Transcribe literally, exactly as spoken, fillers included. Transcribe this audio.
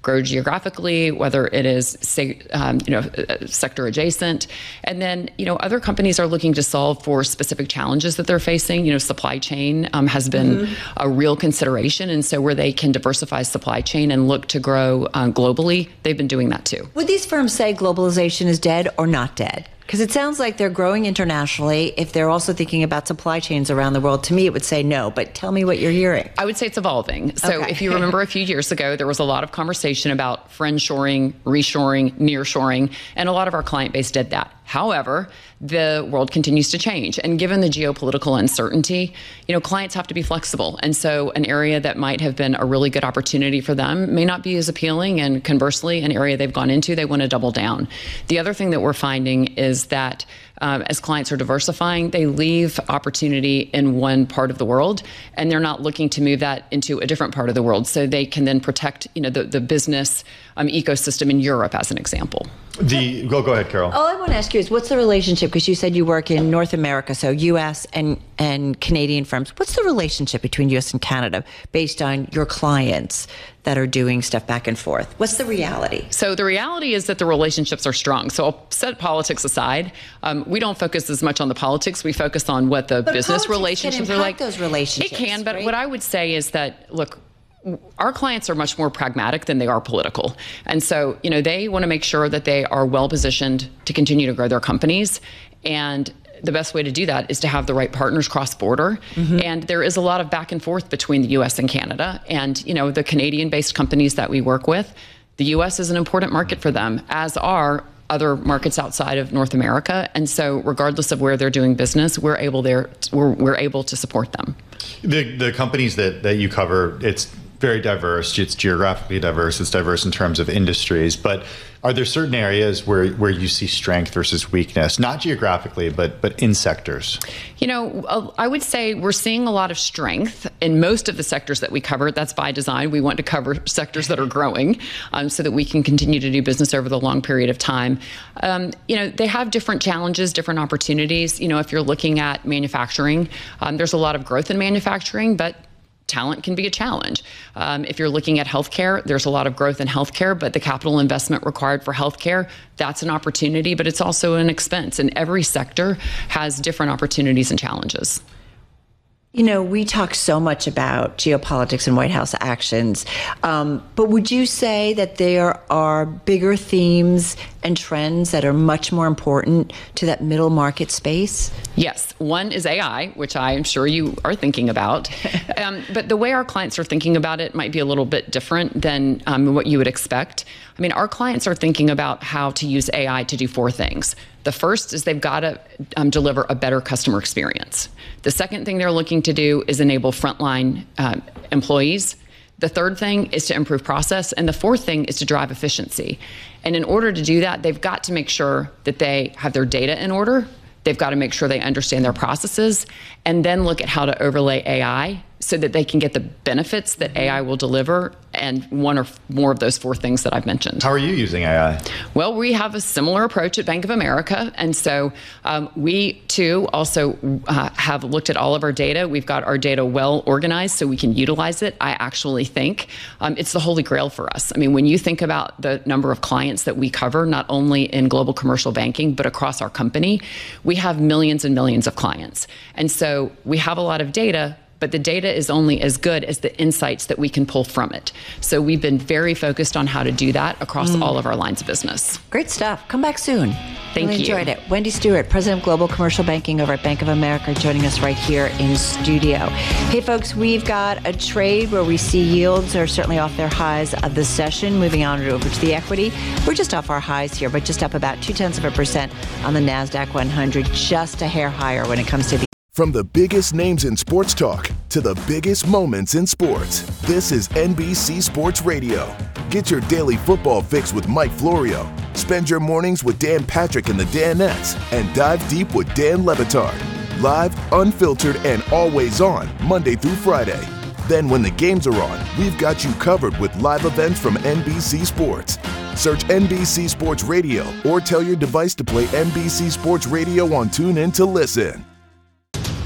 grow geographically, whether it is, say, um, you know, sector adjacent. And then, you know, other companies are looking to solve for specific challenges that they're facing. You know, supply chain um, has been mm-hmm. a real consideration. And so where they can diversify supply chain and look to grow uh, globally, they've been doing that too. Would these firms say globalization is dead or not dead? Because it sounds like they're growing internationally. If they're also thinking about supply chains around the world, to me, it would say no. But tell me what you're hearing. I would say it's evolving. So Okay. if you remember a few years ago, there was a lot of conversation about friendshoring, reshoring, nearshoring, and a lot of our client base did that. However, the world continues to change. And given the geopolitical uncertainty, you know, clients have to be flexible. And so an area that might have been a really good opportunity for them may not be as appealing. And conversely, an area they've gone into, they want to double down. The other thing that we're finding is that um, as clients are diversifying, they leave opportunity in one part of the world, and they're not looking to move that into a different part of the world. So they can then protect, you know, the, the business um, ecosystem in Europe, as an example. The go go ahead, Carol. All I want to ask you is, what's the relationship? Because you said you work in North America, so U S and and Canadian firms. What's the relationship between U S and Canada based on your clients that are doing stuff back and forth? What's the reality? So the reality is that the relationships are strong. So I'll set politics aside. Um, we don't focus as much on the politics. We focus on what the But business politics relationships can are like. impact those relationships, It can, but right? what I would say is that, look, our clients are much more pragmatic than they are political. And so, you know, they want to make sure that they are well positioned to continue to grow their companies. And the best way to do that is to have the right partners cross border. Mm-hmm. And there is a lot of back and forth between the U S and Canada. And, you know, the Canadian-based companies that we work with, the U S is an important market for them, as are other markets outside of North America. And so regardless of where they're doing business, we're able there we're, we're able to support them. The the companies that, that you cover, it's very diverse. It's geographically diverse. It's diverse in terms of industries. But are there certain areas where, where you see strength versus weakness, not geographically, but but in sectors? You know, I would say we're seeing a lot of strength in most of the sectors that we cover. That's by design. We want to cover sectors that are growing um, so that we can continue to do business over the long period of time. Um, you know, they have different challenges, different opportunities. You know, if you're looking at manufacturing, um, there's a lot of growth in manufacturing, but talent can be a challenge. Um, if you're looking at healthcare, there's a lot of growth in healthcare, but the capital investment required for healthcare, that's an opportunity, but it's also an expense. And every sector has different opportunities and challenges. You know, we talk so much about geopolitics and White House actions, um, but would you say that there are bigger themes and trends that are much more important to that middle market space? Yes. One is A I, which I'm sure you are thinking about. um, but the way our clients are thinking about it might be a little bit different than um, what you would expect. I mean, our clients are thinking about how to use A I to do four things. The first is they've got to um, deliver a better customer experience. The second thing they're looking to do is enable frontline um, employees. The third thing is to improve process. And the fourth thing is to drive efficiency. And in order to do that, they've got to make sure that they have their data in order. They've got to make sure they understand their processes, and then look at how to overlay A I so that they can get the benefits that A I will deliver, and one or more of those four things that I've mentioned. How are you using A I? Well, we have a similar approach at Bank of America. And so um, we, too, also uh, have looked at all of our data. We've got our data well organized so we can utilize it. I actually think um, it's the holy grail for us. I mean, when you think about the number of clients that we cover, not only in global commercial banking, but across our company, we have millions and millions of clients. And so we have a lot of data, but the data is only as good as the insights that we can pull from it. So we've been very focused on how to do that across mm. all of our lines of business. Great stuff. Come back soon. Thank really you. Enjoyed it. Wendy Stewart, President of Global Commercial Banking over at Bank of America, joining us right here in studio. Hey, folks, we've got a trade where we see yields are certainly off their highs of the session. Moving on over to the equity. We're just off our highs here, but just up about two-tenths of a percent on the NASDAQ one hundred, just a hair higher when it comes to the From the biggest names in sports talk to the biggest moments in sports, this is N B C Sports Radio. Get your daily football fix with Mike Florio. Spend your mornings with Dan Patrick and the Danettes, and dive deep with Dan Le Batard. Live, unfiltered, and always on, Monday through Friday. Then when the games are on, we've got you covered with live events from N B C Sports. Search N B C Sports Radio or tell your device to play N B C Sports Radio on TuneIn to listen.